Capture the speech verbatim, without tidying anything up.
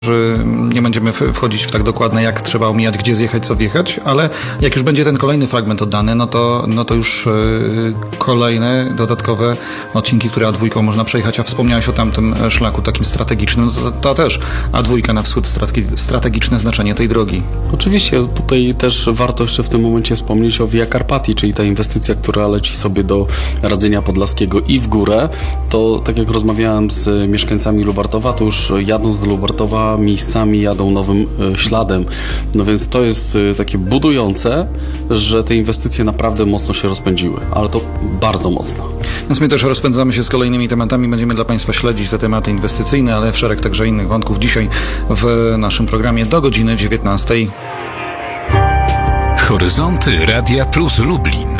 że nie będziemy wchodzić w tak dokładne, jak trzeba omijać, gdzie zjechać, co wjechać, ale jak już będzie ten kolejny fragment oddany, no to, no to już yy, kolejne, dodatkowe odcinki, które A dwa można przejechać, a wspomniałeś o tamtym szlaku takim strategicznym, no to, to też A dwa na wschód, strategiczne znaczenie tej drogi. Oczywiście, tutaj też warto jeszcze w tym momencie wspomnieć o Via Carpatii, czyli ta inwestycja, która leci sobie do Radzenia Podlaskiego i w górę. To tak jak rozmawiałem z mieszkańcami Lubartowa, to już jadąc do Lubartowa miejscami jadą nowym y, śladem. No więc to jest y, takie budujące, że te inwestycje naprawdę mocno się rozpędziły, ale to bardzo mocno. Więc my też rozpędzamy się z kolejnymi tematami, będziemy dla Państwa śledzić te tematy inwestycyjne, ale w szereg także innych wątków dzisiaj w naszym programie do godziny dziewiętnastej. Horyzonty Radia Plus Lublin.